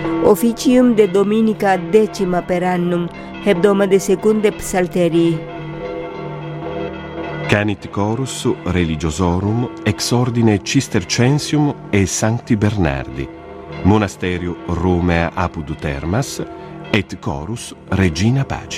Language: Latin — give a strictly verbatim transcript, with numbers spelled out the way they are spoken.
officium de dominica decima per annum, hebdoma de secunde psalterii. Canit chorus religiosorum ex ordine Cistercensium e Sancti Bernardi, monasterio Romea apud Termas, et chorus Regina Pacis.